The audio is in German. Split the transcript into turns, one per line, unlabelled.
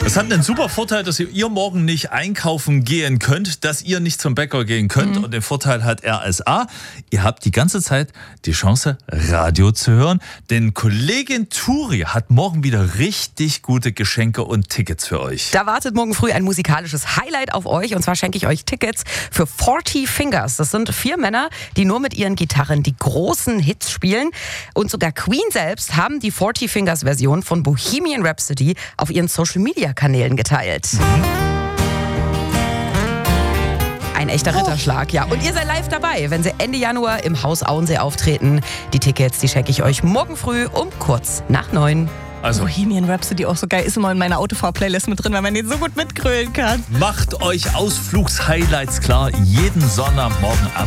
Es hat einen super Vorteil, dass ihr morgen nicht einkaufen gehen könnt, dass ihr nicht zum Bäcker gehen könnt. Und den Vorteil hat RSA. Ihr habt die ganze Zeit die Chance, Radio zu hören. Denn Kollegin Turi hat morgen wieder richtig gute Geschenke und Tickets für euch.
Da wartet morgen früh ein musikalisches Highlight auf euch. Und zwar schenke ich euch Tickets für 40 Fingers. Das sind 4 Männer, die nur mit ihren Gitarren die großen Hits spielen. Und sogar Queen selbst haben die 40 Fingers Version von Bohemian Rhapsody auf ihren Social-Media-Kanälen geteilt. Ein echter Ritterschlag, ja. Und ihr seid live dabei, wenn sie Ende Januar im Haus Auensee auftreten. Die Tickets, die schenke ich euch morgen früh um kurz nach 9.
Also
Bohemian Rhapsody auch so geil. Ist immer in meiner Autofahr-Playlist mit drin, weil man den so gut mitgrölen kann.
macht euch Ausflugshighlights klar. Jeden Sonntagmorgen ab